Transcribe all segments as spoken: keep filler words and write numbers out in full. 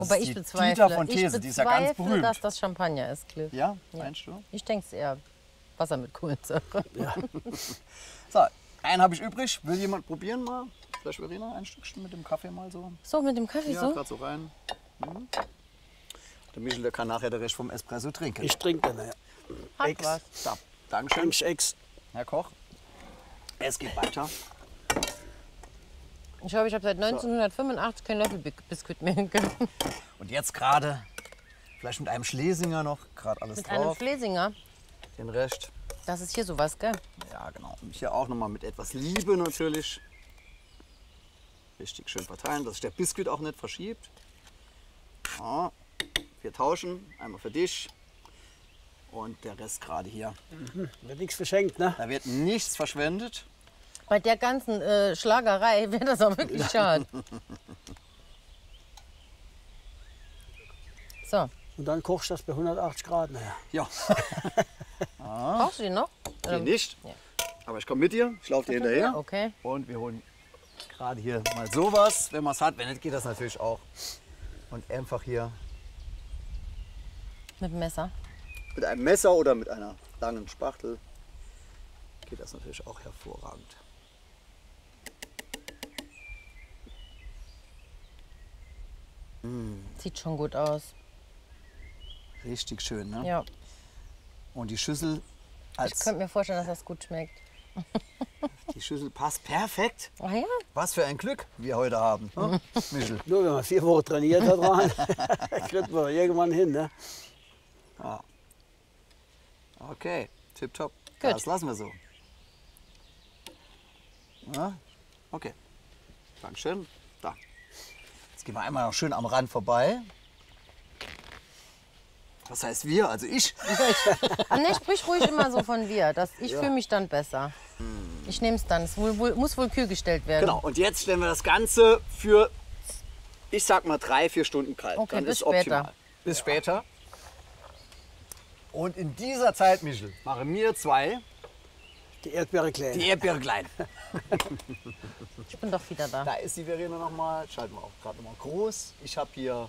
Wobei ist ich die bezweifle, Dieter von These, ich die ist ja ganz bezweifle, berühmt. dass das Champagner ist, Cliff. Ja, Ja. meinst du? Ich denke es eher Wasser mit Kohlensäure. Ja. So, einen habe ich übrig. Will jemand probieren mal? Vielleicht Verena, ein Stückchen mit dem Kaffee mal so. So, mit dem Kaffee Ja, so? gerade so rein. Mhm. Der Michel, der kann nachher der Rest vom Espresso trinken. Ich trinke dann, ja. Hat Ex. was. Da. Dankeschön, Trinke Ex. Herr Koch. Es geht weiter. Ich glaube, ich habe seit neunzehnhundertfünfundachtzig kein Löffelbiskuit mehr gegessen. Und jetzt gerade, vielleicht mit einem Schlesinger noch, gerade alles Mit einem drauf. Schlesinger. Den Rest, Das ist hier sowas, gell? ja genau. Und hier auch nochmal mit etwas Liebe natürlich. Richtig schön verteilen, dass sich der Biskuit auch nicht verschiebt. Ja, wir tauschen, einmal für dich und der Rest gerade hier. Mhm. Wird nichts verschenkt, ne? Da wird nichts verschwendet. Bei der ganzen äh, Schlagerei wäre das auch wirklich schade. So, Und dann kochst du das bei hundertachtzig Grad. Naja. Ja, brauchst du die noch? hier nicht. Aber ich komme mit dir, ich laufe dir hinterher. Okay. Und wir holen gerade hier mal sowas, wenn man es hat. Wenn nicht, geht das natürlich auch. Und einfach hier Mit dem Messer. mit einem Messer oder mit einer langen Spachtel geht das natürlich auch hervorragend. Sieht schon gut aus. Richtig schön, ne? Ja. Und die Schüssel, Ich als könnte mir vorstellen, dass das gut schmeckt. die Schüssel passt perfekt. Ah ja? Was für ein Glück wir heute haben, ne? Michel. Nur wenn man vier Wochen trainiert hat, dran, kriegt man irgendwann hin. Ne? Okay, tipptopp. Gut. Das lassen wir so. Ja, okay. Dankeschön. Da. Jetzt gehen wir einmal noch schön am Rand vorbei. Was heißt wir? Also ich. Ah, ne, sprich ruhig immer so von wir. Das, ich fühle mich dann besser. Ich nehme es dann. Es wohl, wohl, muss wohl kühl gestellt werden. Genau, und jetzt stellen wir das Ganze für, ich sag mal, drei, vier Stunden kalt. Okay, Dann bis ist optimal. später. Bis später. Und in dieser Zeit, Michel, machen wir zwei Die Erdbeere klein. die Erdbeere klein. Ich bin doch wieder da. Da ist die Verena noch mal. Schalten wir auch gerade noch mal groß. Ich habe hier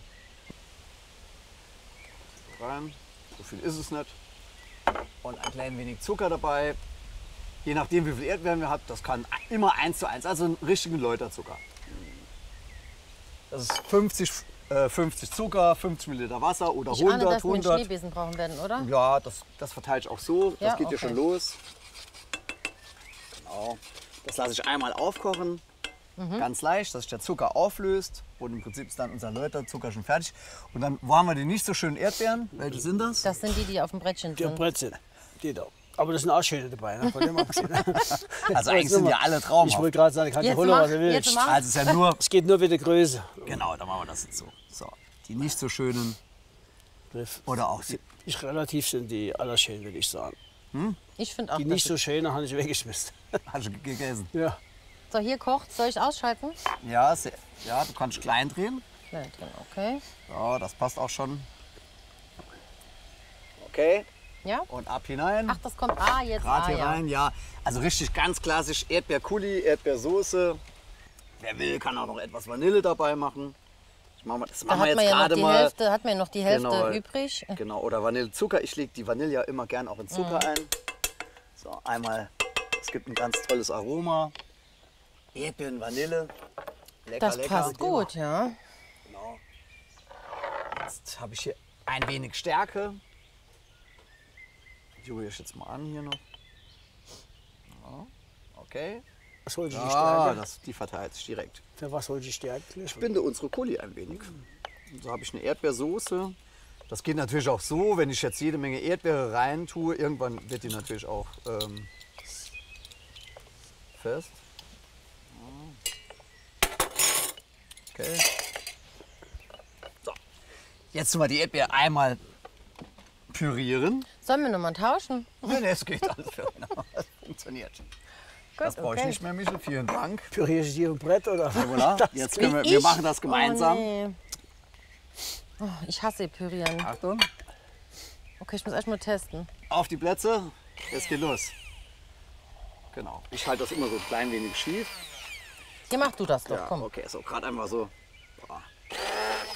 rein. So viel ist es nicht. Und ein klein wenig Zucker dabei. Je nachdem, wie viel Erdbeeren wir haben, das kann immer eins zu eins, also einen richtigen Läuterzucker. Das ist fünfzig, äh, fünfzig Zucker, fünfzig Milliliter Wasser oder Ich ahne, hundert, dass wir einen hundert. Schneebesen brauchen werden, oder? Ja, das, das verteile ich auch so. Das Ja, geht ja okay. schon los. Genau. Das lasse ich einmal aufkochen. Mhm. Ganz leicht, dass sich der Zucker auflöst. Und im Prinzip ist dann unser Läuterzucker schon fertig. Und dann haben wir die nicht so schönen Erdbeeren. Welche sind das? Das sind die, die auf dem Brettchen Der sind. Brezel. Die da. Aber das sind auch schöne dabei. Ne? Von dem abgesehen. Also eigentlich sind ja alle Ich traumhaft. wollte gerade sagen, kannst du Jetzt holen, mach, was du willst. jetzt mach. Also es ist ja nur, Es geht nur mit der Größe. genau, dann machen wir das jetzt so. So, die nicht so schönen oder auch die. Ich relativ sind die allerschönen, würde ich sagen. Ich finde auch. Die dass nicht so schönen habe ich weggeschmissen. Hast du gegessen? Ja. So, hier kocht. Soll ich ausschalten? Ja, sehr, ja, du kannst klein drehen. Nein, drin, okay. Ja, das passt auch schon. Okay, Ja? und ab hinein. Ach, das kommt. Ah, jetzt. Gerade Ah, hier ja. rein, ja. Also richtig ganz klassisch Erdbeerkuli, Erdbeersoße. Wer will, kann auch noch etwas Vanille dabei machen. Ich mach mal, das Da machen wir hat jetzt man, ja noch gerade die mal. Hälfte, hat man ja noch die Hälfte Genau. übrig. Genau, oder Vanillezucker. Ich lege die Vanille ja immer gern auch in Zucker Mhm. ein. So, einmal, es gibt ein ganz tolles Aroma. Erdbeeren, Vanille. Lecker, Das lecker. passt gut, ja. Genau. Jetzt habe ich hier ein wenig Stärke. Die rühre ich jetzt mal an hier noch. Ja, okay. Was holt die Ja, Stärke? das, die verteilt sich direkt. Für was holt die Stärke? Ich binde unsere Kuli ein wenig. Und so habe ich eine Erdbeersoße. Das geht natürlich auch so, wenn ich jetzt jede Menge Erdbeere rein tue, irgendwann wird die natürlich auch ähm, fest. Okay. So. Jetzt tun wir die Erdbeere einmal pürieren. Sollen wir nochmal tauschen? Nee, nee, es geht alles für Das funktioniert. Das brauche ich okay. nicht mehr, Michel. Vielen Dank. Pürierst du die auf dem Brett oder? Voilà. Jetzt können wir, wir Ich? machen das gemeinsam. Oh, nee. Oh, ich hasse Pürieren. Achtung. Okay, ich muss erst mal testen. Auf die Plätze. Jetzt geht los. Genau. Ich halte das immer so ein klein wenig schief. Hier mach du das doch, Ja, komm. okay, so gerade einmal so